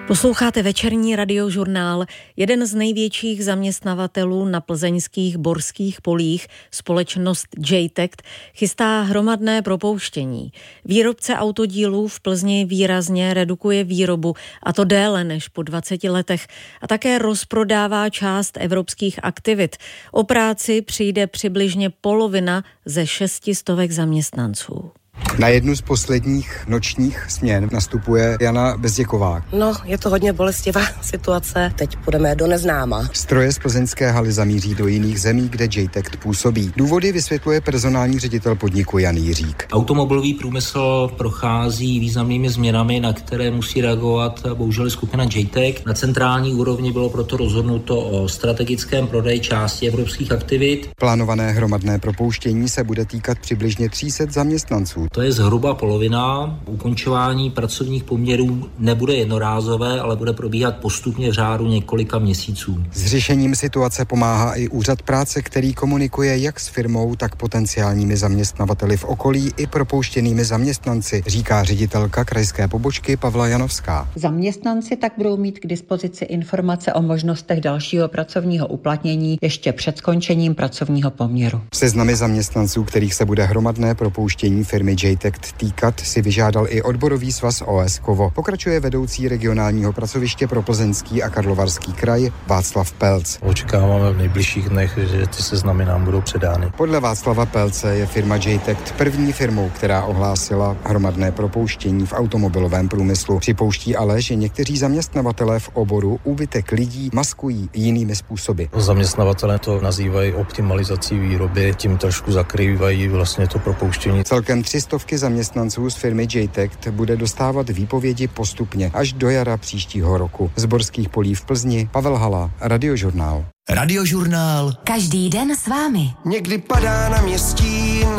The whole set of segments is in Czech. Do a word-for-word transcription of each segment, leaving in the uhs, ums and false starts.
Posloucháte večerní radiožurnál. Jeden z největších zaměstnavatelů na plzeňských borských polích, společnost J-Tect, chystá hromadné propouštění. Výrobce autodílů v Plzni výrazně redukuje výrobu, a to déle než po dvaceti letech, a také rozprodává část evropských aktivit. O práci přijde přibližně polovina ze šesti stovek zaměstnanců. Na jednu z posledních nočních směn nastupuje Jana Bezděková. No, je to hodně bolestivá situace. Teď půjdeme do neznáma. Stroje z plzeňské haly zamíří do jiných zemí, kde J-Tect působí. Důvody vysvětluje personální ředitel podniku Jan Jiřík. Automobilový průmysl prochází významnými změnami, na které musí reagovat bohužel skupina J-Tect. Na centrální úrovni bylo proto rozhodnuto o strategickém prodeji části evropských aktivit. Plánované hromadné propouštění se bude týkat přibližně tři sta zaměstnanců. To je zhruba polovina. Ukončování pracovních poměrů nebude jednorázové, ale bude probíhat postupně v řádu několika měsíců. S řešením situace pomáhá i úřad práce, který komunikuje jak s firmou, tak potenciálními zaměstnavateli v okolí i propouštěnými zaměstnanci, říká ředitelka krajské pobočky Pavla Janovská. Zaměstnanci tak budou mít k dispozici informace o možnostech dalšího pracovního uplatnění ještě před skončením pracovního poměru. Seznamy zaměstnanců, kterých se bude hromadné propouštění firmy J-Tect týkat, si vyžádal i odborový svaz O S Kovo. Pokračuje vedoucí regionálního pracoviště pro Plzeňský a Karlovarský kraj Václav Pelc. Očekáváme v nejbližších dnech, že ty seznamy nám budou předány. Podle Václava Pelce je firma J-Tect první firmou, která ohlásila hromadné propouštění v automobilovém průmyslu. Připouští ale, že někteří zaměstnavatelé v oboru úbytek lidí maskují jinými způsoby. Zaměstnavatelé to nazývají optimalizací výroby, tím trošku zakrývají vlastně to propouštění. Celkem tři stovky zaměstnanců z firmy J-Tect bude dostávat výpovědi postupně až do jara příštího roku. Z borských polí v Plzni Pavel Hala, Radiožurnál. Radiožurnál. Každý den s vámi. Někdy padá na mě stín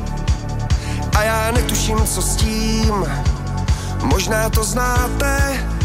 a já netuším, co s tím. Možná to znáte,